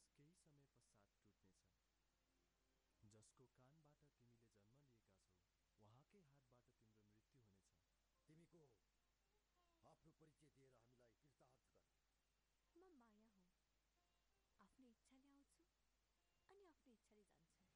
केही समय पश्चात टुट्नेछ। जसको कानबाट तिमीले जन्म लिएका छौ, उहाँकै हातबाट तिम्रो मृत्यु हुनेछ। तिमी को हो? आफ्नो परिचय दिएर हामीलाई कृतार्थ गर। म माया हुँ। आफ्नो इच्छाले आउँछु अनि आफ्नो इच्छाले जान्छु।